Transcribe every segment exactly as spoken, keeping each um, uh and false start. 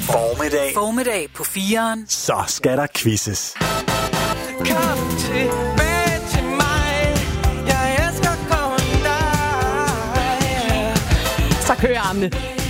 Formiddag. Formiddag på fireren. Så skal der quizzes. Kom tilbage til mig. Jeg elsker kun dig. Så kører armene.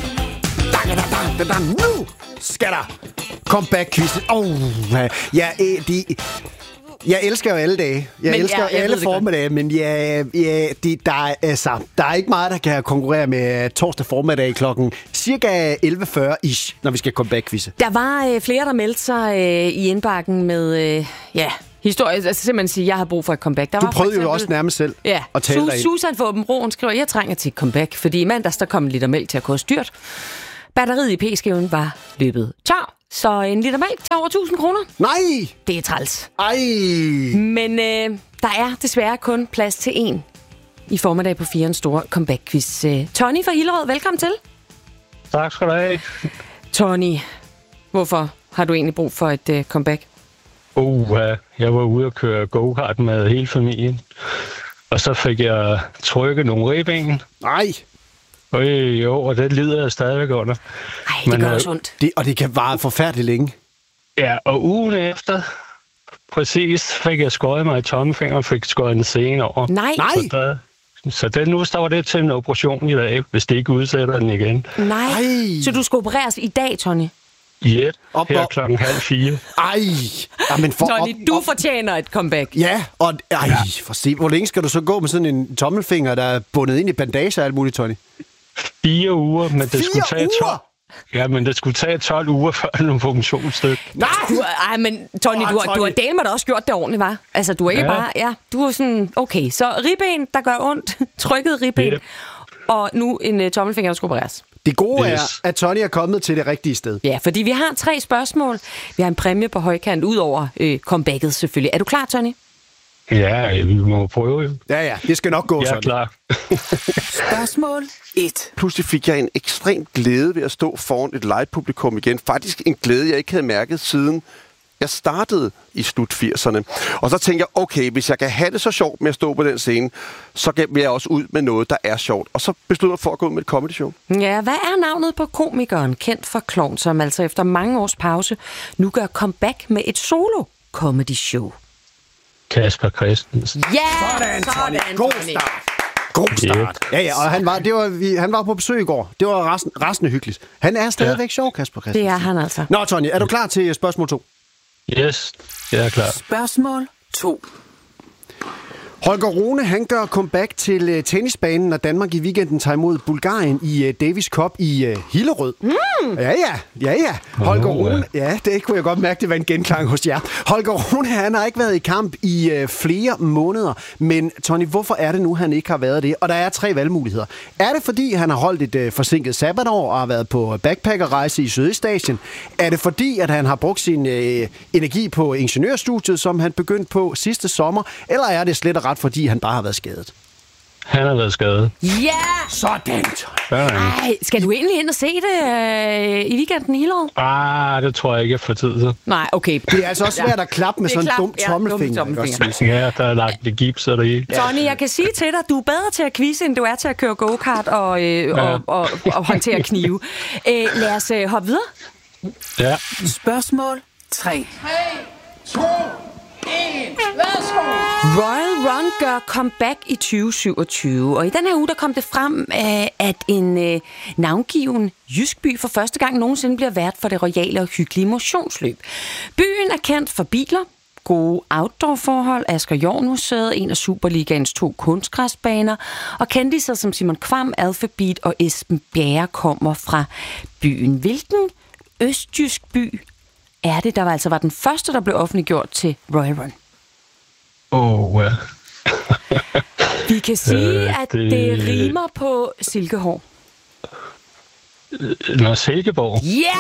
Nu skal der comeback-quiz. Oh, ja, de... Jeg elsker jo alle dage. Jeg men elsker jeg, jeg alle formiddag, men ja, ja, det, der, er, altså, der er ikke meget, der kan konkurrere med torsdag formiddag klokken cirka elleve fyrre ish, når vi skal comeback-quizze. Der var øh, flere, der meldte sig øh, i indbakken med, øh, ja, historie. Altså simpelthen sige, jeg har brug for et comeback. Der du var prøvede eksempel, jo også nærmest selv ja, at tale Su- dig ind. Susan Fåben Broen skriver, jeg trænger til et comeback, fordi i mandags der kom en liter mælk til at koste dyrt. Batteriet i p-skiven var løbet tør, så en liter mælk til over tusind kroner. Nej! Det er træls. Ej! Men øh, der er desværre kun plads til en i formiddag på firens store comeback-quiz. Øh, Tony fra Hillerød, velkommen til. Tak skal du have. Tony, hvorfor har du egentlig brug for et øh, comeback? Uh, jeg var ude og køre go-kart med hele familien, og så fik jeg trykket nogle ribben. Nej! Øh, jo, og det lider jeg stadigvæk under. Ej, det Men, gør øh, også ondt. Det, og det kan vare forfærdeligt længe. Ja, og ugen efter, præcis, fik jeg skåret mig i tommelfingeren og fik skåret en sene over. Nej, Nej! Så, der, så den nu står det til en operation i dag, hvis det ikke udsætter den igen. nej. Ej. Så du skal opereres i dag, Tony? Ja, Op, her op. klokken halv fire. Ej! Jamen for, Tony, op, du op. fortjener et comeback. Ja, og ej, for se, hvor længe skal du så gå med sådan en tommelfinger, der er bundet ind i bandage og alt muligt, Tony? Fire uger, men det Fire skulle tage uger? tolv. Ja, men det skulle tage tolv uger før nogle funktionsstykke. Nej! Du, ej, men Tony, Åh, du, har, Tony. du har delt mig da også gjort det ordentligt, var? Altså, du er ikke Ja. bare... Ja, du er sådan... Okay, så ribben, der gør ondt. Trykket ribben. Yep. Og nu en uh, tommelfinger, der skal opereres. Det gode Yes. er, at Tony er kommet til det rigtige sted. Ja, fordi vi har tre spørgsmål. Vi har en præmie på højkant, ud over øh, comebacket selvfølgelig. Er du klar, Tony? Ja, vi må prøve jo. Ja, ja, det skal nok gå Jeg er sådan. klar. Spørgsmål et. Pludselig fik jeg en ekstrem glæde ved at stå foran et live-publikum igen. Faktisk en glæde, jeg ikke havde mærket siden jeg startede i slut firserne. Og så tænkte jeg, okay, hvis jeg kan have det så sjovt med at stå på den scene, så vil jeg også ud med noget, der er sjovt. Og så besluttede jeg for at gå ud med et comedy show. Ja, hvad er navnet på komikeren, kendt for klovn, som altså efter mange års pause nu gør comeback med et solo-comedy show? Kasper Christensen. Ja, Sådan, Tony. sådan, God Tony. start. God start. Ja, ja, og han var, det var, vi, han var på besøg i går. Det var resten, resten hyggeligt. Han er stadigvæk sjov, Kasper Det Christensen. er han altså. Nå, Tony, er du klar til spørgsmål to? Yes, jeg er klar. Spørgsmål to. Holger Rune, han gør comeback til uh, tennisbanen, når Danmark i weekenden tager imod Bulgarien i uh, Davis Cup i uh, Hillerød. Mm. Ja, ja, ja, ja. Holger Oh, Rune, ja, det kunne jeg godt mærke, det var en genklang hos jer. Holger Rune, han har ikke været i kamp i uh, flere måneder, men Tony, hvorfor er det nu, han ikke har været det? Og der er tre valgmuligheder. Er det, fordi han har holdt et uh, forsinket sabbatår og har været på backpackerrejse i Sydøstasien? Er det, fordi at han har brugt sin uh, energi på ingeniørstudiet, som han begyndte på sidste sommer? Eller er det slet og ret, fordi han bare har været skadet? Han har været skadet. Ja! Sådan. Sådan. Ej, skal du egentlig ind og se det øh, i weekenden i Hillerød? Ah, det tror jeg ikke, jeg får tid til. Nej, okay. Det er altså også svært at klappe med Det er sådan en klap. dum Ja, dum tommelfinger. tommelfinger. ikke også? Ja, der er lagt det gips og det i. Tony, jeg kan sige til dig, du er bedre til at quizze, end du er til at køre go-kart og, øh, Ja. og, og, og håndtere knive. Æ, lad os øh, hoppe videre. Ja. Spørgsmål tre. Royal Run gør comeback i tyve syvogtyve, og i den her uge der kom det frem, øh, at en øh, navngiven jysk by for første gang nogensinde bliver vært for det royale og hyggelige motionsløb. Byen er kendt for biler, gode outdoor-forhold, Asger Jorn Museet, en af Superligaens to kunstgræsbaner, og kendiser som Simon Kvam, Alphabet og Esben Bjerre kommer fra byen. Hvilken østjysk by er det, der altså var den første, der blev offentliggjort til Royal Run? Åh, oh, ja. Vi kan sige, Øh, at det- det rimer på silkehår. Nå, Silkeborg. Ja! Yeah!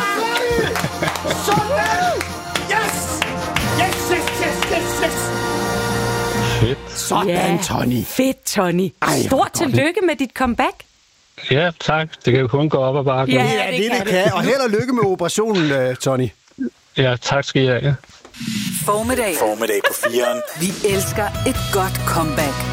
Yes! Yes, yes, yes, yes, yes! Fedt. Sådan, Tony. Fedt, Tony. Ej, hvor Stort godt. tillykke med dit comeback. Ja, tak. Det kan jo kun gå op og bakke. Ja. Ja, det, det kan. Og held og lykke med operationen, uh, Tony. Ja, tak skal I have. Formiddag. Formiddag på fireren. Vi elsker et godt comeback.